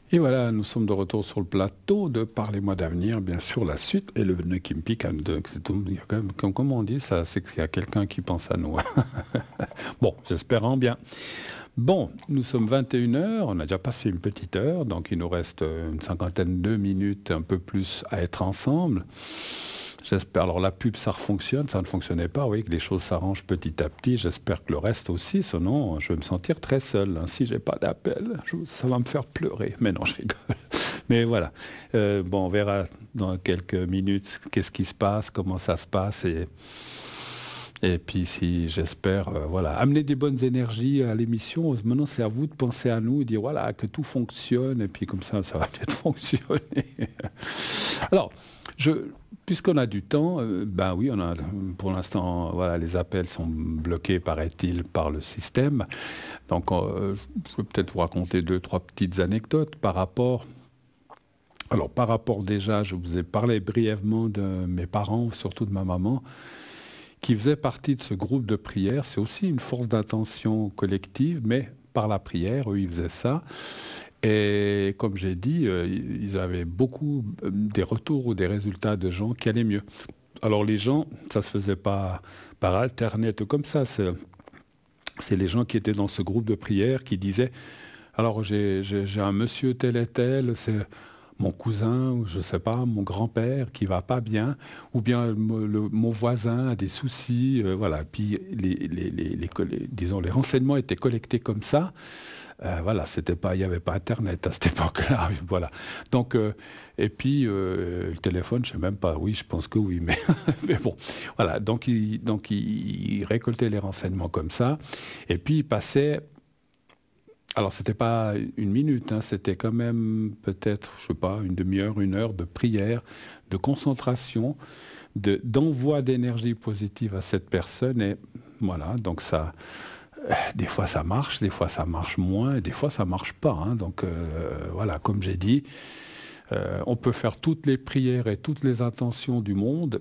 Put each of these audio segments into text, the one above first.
Et voilà, nous sommes de retour sur le plateau de Parlez-moi d'avenir, bien sûr, la suite et le nœud qui me pique. Il y a quand même, comme on dit, ça, c'est qu'il y a quelqu'un qui pense à nous. Bon, j'espère en bien. Bon, nous sommes 21 heures, on a déjà passé une petite heure, donc il nous reste une cinquantaine de minutes, un peu plus à être ensemble. J'espère, alors la pub, ça fonctionne, ça ne fonctionnait pas, oui, que les choses s'arrangent petit à petit. J'espère que le reste aussi, sinon je vais me sentir très seul. Si j'ai pas d'appel, ça va me faire pleurer. Mais non, je rigole. Mais voilà. Bon, on verra dans quelques minutes qu'est-ce qui se passe, comment ça se passe et puis si j'espère, voilà, amener des bonnes énergies à l'émission. Maintenant, c'est à vous de penser à nous et dire voilà que tout fonctionne et puis comme ça va peut-être fonctionner. Alors, puisqu'on a du temps, ben oui, on a pour l'instant, voilà, les appels sont bloqués, paraît-il, par le système. Donc, je vais peut-être vous raconter deux, trois petites anecdotes par rapport. Alors, par rapport déjà, je vous ai parlé brièvement de mes parents, surtout de ma maman, qui faisait partie de ce groupe de prière. C'est aussi une force d'attention collective, mais par la prière, eux, ils faisaient ça. Et comme j'ai dit, ils avaient beaucoup des retours ou des résultats de gens qui allaient mieux. Alors les gens, ça se faisait pas par Internet ou comme ça. C'est les gens qui étaient dans ce groupe de prière qui disaient, alors j'ai un monsieur tel et tel, c'est mon cousin, ou je sais pas, mon grand-père qui va pas bien, ou bien mon voisin a des soucis, voilà. Puis disons, les renseignements étaient collectés comme ça. Voilà, c'était pas, il n'y avait pas Internet à cette époque-là, voilà. Donc, et puis le téléphone, je sais même pas. Oui, je pense que oui, mais, mais bon, voilà. Donc il récoltait les renseignements comme ça, et puis il passait. Alors, c'était pas une minute, hein, c'était quand même peut-être, je sais pas, une demi-heure, une heure de prière, de concentration, d'envoi d'énergie positive à cette personne. Et voilà, donc ça, des fois ça marche, des fois ça marche moins, et des fois ça marche pas. Donc voilà, comme j'ai dit, on peut faire toutes les prières et toutes les intentions du monde.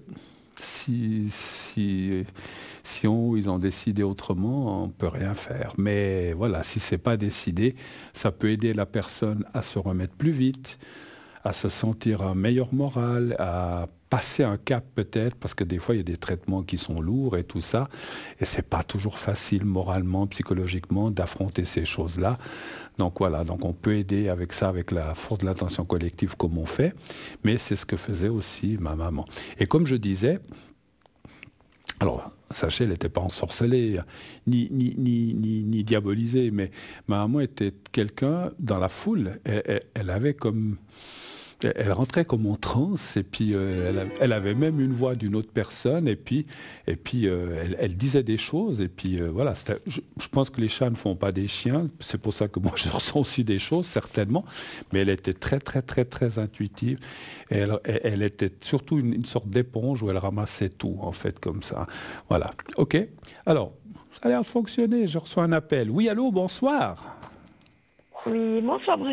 Si ils ont décidé autrement, on ne peut rien faire. Mais voilà, si ce n'est pas décidé, ça peut aider la personne à se remettre plus vite, à se sentir un meilleur moral, à passer un cap peut-être, parce que des fois, il y a des traitements qui sont lourds et tout ça, et c'est pas toujours facile moralement, psychologiquement, d'affronter ces choses-là. Donc voilà, donc on peut aider avec ça, avec la force de l'attention collective comme on fait, mais c'est ce que faisait aussi ma maman. Et comme je disais, alors, sachez, elle n'était pas ensorcelée, ni diabolisée, mais ma maman était quelqu'un dans la foule. Elle avait comme elle rentrait comme en transe et puis elle avait même une voix d'une autre personne et puis elle disait des choses et puis voilà. Je pense que les chats ne font pas des chiens, c'est pour ça que moi je ressens aussi des choses certainement, mais elle était très très très très intuitive et elle était surtout une sorte d'éponge où elle ramassait tout en fait comme ça. Voilà. Ok. Alors ça a l'air de fonctionner. Je reçois un appel. Oui, allô, bonsoir. Oui, bonsoir